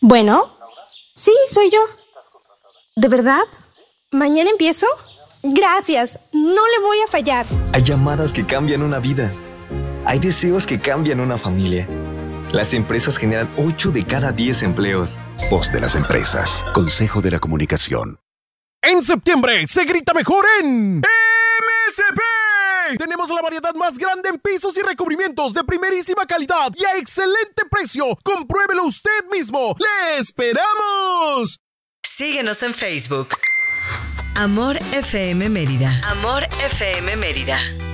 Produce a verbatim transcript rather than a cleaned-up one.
Bueno, sí, soy yo. ¿De verdad? ¿Mañana empiezo? Gracias, no le voy a fallar. Hay llamadas que cambian una vida. Hay deseos que cambian una familia. Las empresas generan ocho de cada diez empleos. Voz de las empresas. Consejo de la Comunicación. En septiembre se grita mejor en M S P. Tenemos la variedad más grande en pisos y recubrimientos de primerísima calidad y a excelente precio. Compruébelo usted mismo. ¡Le esperamos! Síguenos en Facebook. Amor F M Mérida. Amor F M Mérida.